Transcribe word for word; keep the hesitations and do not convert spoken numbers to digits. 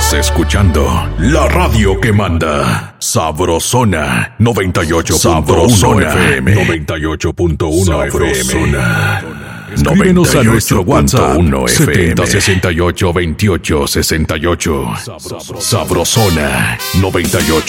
Estás escuchando la radio que manda. Sabrosona noventa y ocho punto uno F M. noventa y ocho punto uno F M. Escríbenos a nuestro WhatsApp setenta sesenta y ocho veintiocho sesenta y ocho. Sabrosona noventa y ocho